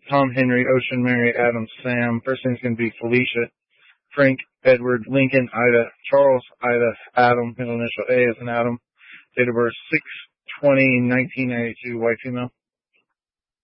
Tom, Henry, Ocean, Mary, Adam, Sam. First name's going to be Felicia. Frank, Edward, Lincoln, Ida, Charles, Ida, Adam. Middle initial A is an Adam. Date of birth 6/20/1992. White female.